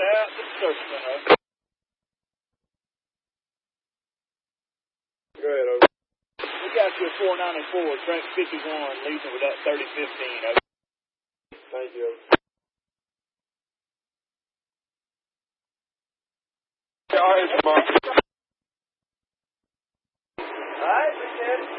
out to the surface, over. Go ahead, over. We got you at 494, Trent 51, leaving with that 3015, over. Thank you, over. All right, Mark. All right,